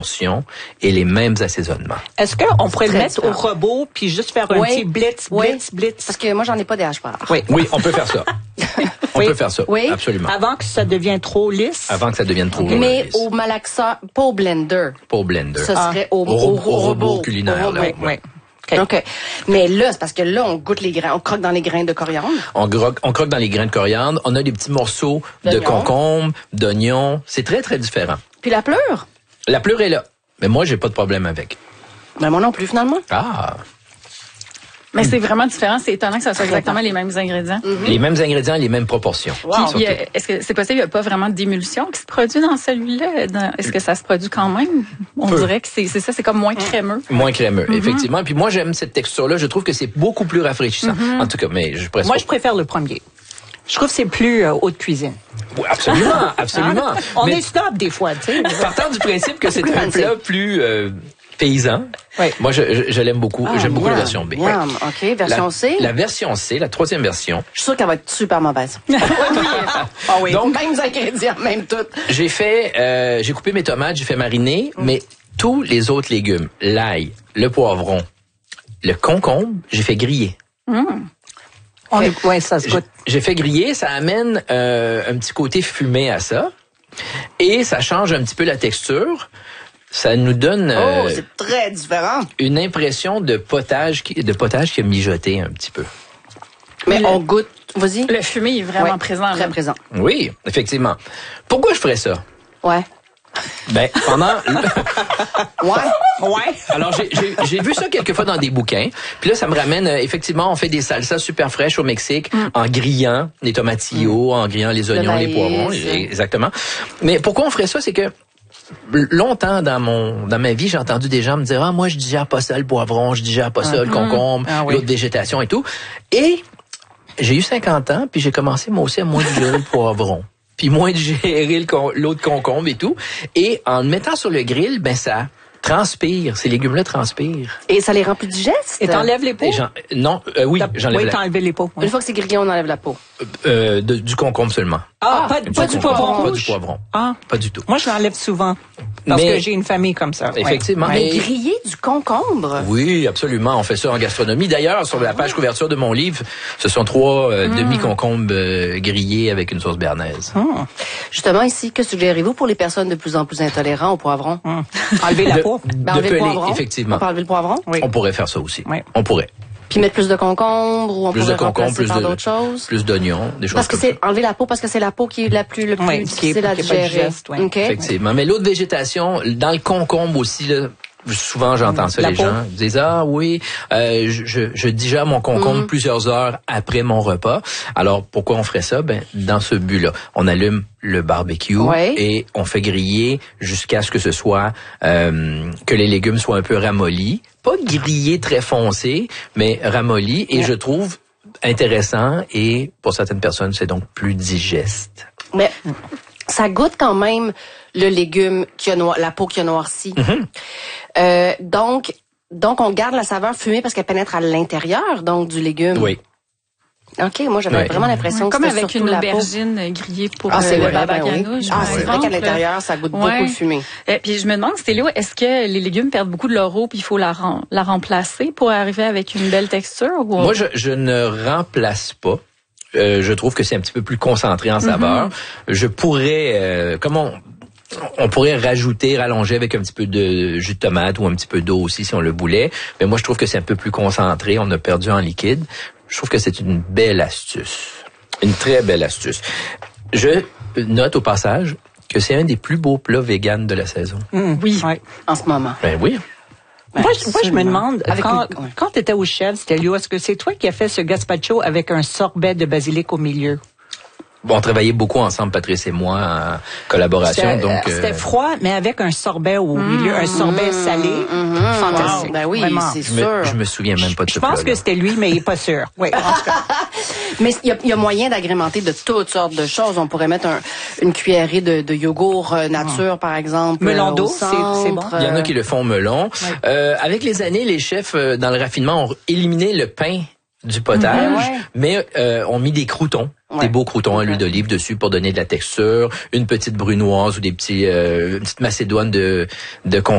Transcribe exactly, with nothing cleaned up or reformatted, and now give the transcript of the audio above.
et les mêmes assaisonnements. Est-ce qu'on pourrait le Très mettre au robot puis juste faire un Oui. petit blitz, Oui. blitz, blitz? Parce que moi, j'en ai pas des hache-barres. Oui. Oui, on peut faire ça. On Oui. peut faire ça, Oui. absolument. Avant que ça devienne trop lisse. Avant que ça devienne trop Mais lisse. au malaxeur, pas au blender. Pas au blender. Ce serait au, Au ro- au robot culinaire, Au là. robot. Oui. OK. OK. Mais là, c'est parce que là, on goûte les grains, on croque dans les grains de coriandre. On croque, on croque dans les grains de coriandre. On a des petits morceaux de D'oignon. concombre, d'oignons. C'est très, très différent. Puis la pleure? La pleure est là. Mais moi, j'ai pas de problème avec. Ben moi non plus, finalement. Ah! Mais c'est vraiment différent. C'est étonnant que ça soit exactement les mêmes ingrédients. Les mêmes ingrédients, les mêmes proportions. Puis, il y a- est-ce que c'est possible, il n'y a pas vraiment d'émulsion qui se produit dans celui-là? Dans- Est-ce que ça se produit quand même? On Peu. dirait que c'est c'est ça, c'est comme moins crémeux. Moins crémeux, effectivement. Puis moi, j'aime cette texture-là. Je trouve que c'est beaucoup plus rafraîchissant. En tout cas, mais je préfère. Moi, je préfère le premier. Je trouve que c'est plus euh, haute cuisine. Oui, absolument, absolument. On Mais est snob des fois, tu sais. partant du principe que c'est un plat plus euh, paysan, Oui. moi, je, je, je l'aime beaucoup. Ah, J'aime beaucoup la miam, version B. miam. OK, version la, C. La version C, la troisième version, Je suis sûre qu'elle va être super mauvaise. Ah oui. Donc- Mêmes ingrédients, même tout. j'ai fait, euh, j'ai coupé mes tomates, j'ai fait mariner, mais tous les autres légumes, l'ail, le poivron, le concombre, j'ai fait griller. On est, ouais, ça se J'ai- goûte. J'ai fait griller, ça amène euh, un petit côté fumé à ça, et ça change un petit peu la texture. Ça nous donne euh, Oh, c'est très différent. une impression de potage, qui, de potage qui a mijoté un petit peu. Mais Le- on goûte. Vas-y. Le fumé est vraiment Ouais, présent. Très là. présent. Oui, effectivement. Pourquoi je ferais ça? Ouais. Ben, pendant... Ouais. Ouais. Alors, j'ai- j'ai j'ai vu ça quelques fois dans des bouquins. Puis là, ça me ramène, euh, effectivement, on fait des salsas super fraîches au Mexique en grillant les tomatillos, en grillant les oignons, les maïs. poivrons. Exactement. Mais pourquoi on ferait ça? C'est que longtemps dans mon dans ma vie, j'ai entendu des gens me dire « Ah, moi, je digère pas ça, le poivron, je digère pas ça, le concombre, Ah oui. l'autre végétation et tout. » Et j'ai eu cinquante ans, puis j'ai commencé, moi aussi, à moins digérer le poivron. Puis moins digérer le con- l'autre concombre et tout. Et en le mettant sur le grill, ben ça transpire. Ces légumes-là transpirent. Et ça les rend plus digestes. Et t'enlèves les peaux? Et j'en- non, euh, oui, j'enlève Oui, la- t'as enlevé les peaux. Une fois que c'est grillé, on enlève la peau. euh, de- du concombre seulement. Ah, Ah, pas, pas pas du du poivron poivron Pas rouge? du poivron. Ah. Pas du tout. Moi, je l'enlève souvent. Parce Mais- que j'ai une famille comme ça. Ouais. Effectivement. Ouais. Mais Mais- griller du concombre. Oui, absolument. On fait ça en gastronomie. D'ailleurs, sur la page couverture de mon livre, ce sont trois euh, demi-concombres euh, grillés avec une sauce béarnaise. Hum, Justement, ici, que suggérez-vous pour les personnes de plus en plus intolérantes au poivron? hum. Enlever la De, peau. Ben, de enlever le peler, poivron. effectivement. On peut enlever le poivron? Oui. On pourrait faire ça aussi. Oui. On pourrait. Puis mettre plus de concombre ou on Plus de pourrait concombre, remplacer plus par de d'autres choses? plus d'oignons, des choses Parce que comme ça. c'est enlever la peau parce que c'est la peau qui est la plus le plus Oui, qui est- difficile à qui est pas digérer. digeste, oui. OK. Effectivement. Mais l'autre végétation, dans le concombre aussi, là, souvent j'entends ça, La les peau. gens disent ah oui, euh, je, je, je digère mon concombre plusieurs heures après mon repas. Alors pourquoi on ferait ça? Ben dans ce but-là, on allume le barbecue Ouais. et on fait griller jusqu'à ce que ce soit euh, que les légumes soient un peu ramollis, pas grillés très foncés, mais ramollis. Et Ouais. je trouve intéressant et pour certaines personnes c'est donc plus digeste. Mais ça goûte quand même le légume qui a noir, la peau qui a noirci. Mm-hmm. Euh, donc, donc on garde la saveur fumée parce qu'elle pénètre à l'intérieur donc du légume. Oui. OK, moi j'avais Ouais. vraiment l'impression que Comme c'était avec surtout une la peau. aubergine grillée pour Ah, euh, c'est le vrai, baba ben oui. ganoush, Ah, par c'est vrai qu'à exemple. l'intérieur, ça goûte Ouais. beaucoup le fumé. Et puis je me demande, Stéléo, est-ce que les légumes perdent beaucoup de leur eau puis il faut la, rem- la remplacer pour arriver avec une belle texture? Ou on- Moi, je, je ne remplace pas. Euh, je trouve que c'est un petit peu plus concentré en saveur. Je pourrais, euh, comme on, on pourrait rajouter, rallonger avec un petit peu de jus de tomate ou un petit peu d'eau aussi si on le voulait. Mais moi, je trouve que c'est un peu plus concentré. On a perdu en liquide. Je trouve que c'est une belle astuce. Une très belle astuce. Je note au passage que c'est un des plus beaux plats véganes de la saison. Hum, Oui. ouais. En ce moment. Ben oui. Ben, Moi, je, moi, je me absolument. demande, Avec quand, une- ouais. quand tu étais au chef, Stelio, est-ce que c'est toi qui as fait ce gazpacho avec un sorbet de basilic au milieu? Bon, on travaillait beaucoup ensemble, Patrice et moi, en collaboration. C'était Donc, euh, c'était euh, froid, mais avec un sorbet au milieu, un sorbet salé. Fantastique. Wow, ben oui, Vraiment. c'est je me, sûr. je me souviens même pas de Je ce pense plat-là. que c'était lui, mais il est pas sûr. Oui, en tout cas. Mais il y a, il y a moyen d'agrémenter de toutes sortes de choses. On pourrait mettre un, une cuillerée de, de yogourt euh, nature, par exemple. Melon euh, au d'eau, c'est- c'est bon. centre. Il y en a qui le font melon. Euh, avec les années, les chefs, euh, dans le raffinement, ont éliminé le pain du potage, Mhm, ouais. mais euh, ont mis des croûtons, Ouais. des beaux croûtons à l'huile d'olive dessus pour donner de la texture, une petite brunoise ou des petits, euh, une petite macédoine de, de